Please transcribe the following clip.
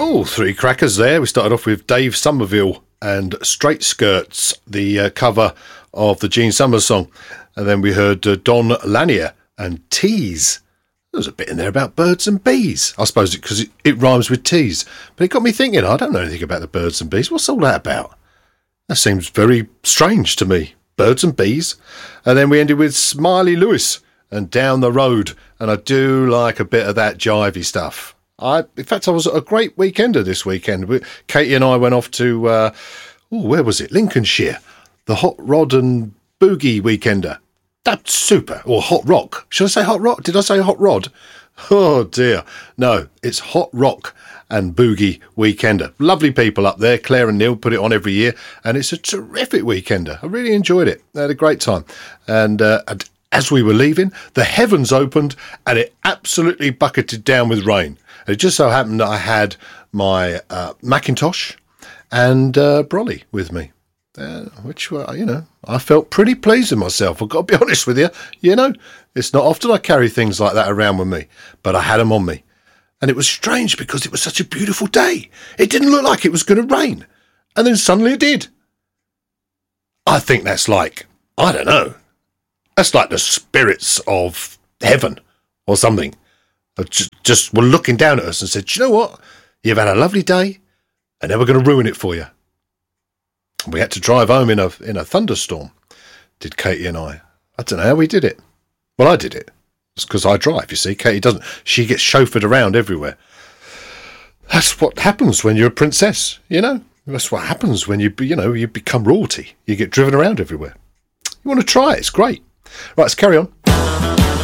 Oh, three crackers there. We started off with Dave Somerville and Straight Skirts, the cover of the Gene Summers song. And then we heard Don Lanier and Tease. There was a bit in there about birds and bees. I suppose because it rhymes with tease. But it got me thinking, I don't know anything about the birds and bees. What's all that about? That seems very strange to me. Birds and bees. And then we ended with Smiley Lewis and Down the Road. And I do like a bit of that jivey stuff. In fact, I was at a great weekender this weekend. Katie and I went off to, where was it? Lincolnshire. The Hot Rod and Boogie weekender. That's super. Or Hot Rock. Should I say Hot Rock? Did I say Hot Rod? Oh, dear. No, it's Hot Rock and Boogie weekender. Lovely people up there. Claire and Neil put it on every year, and it's a terrific weekender. I really enjoyed it. I had a great time. And as we were leaving, the heavens opened, and it absolutely bucketed down with rain. It just so happened that I had my Macintosh and brolly with me. Which, I felt pretty pleased with myself. I've got to be honest with you. It's not often I carry things like that around with me, but I had them on me. And it was strange because it was such a beautiful day. It didn't look like it was going to rain. And then suddenly it did. I think that's like, I don't know. That's like the spirits of heaven or something. Just were looking down at us and said, "Do you know what? You've had a lovely day and then we're going to ruin it for you." We had to drive home in a thunderstorm, did Katie and I. I don't know how we did it. Well, I did it. It's because I drive, you see. Katie doesn't. She gets chauffeured around everywhere. That's what happens when you're a princess, That's what happens when you become royalty. You get driven around everywhere. You want to try it, it's great. Right, let's carry on.